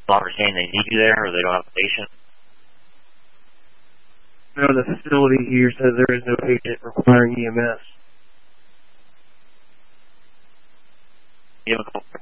Doctor saying they need you there, or they don't have a patient? No, the facility here says there is no patient requiring EMS. You have a call for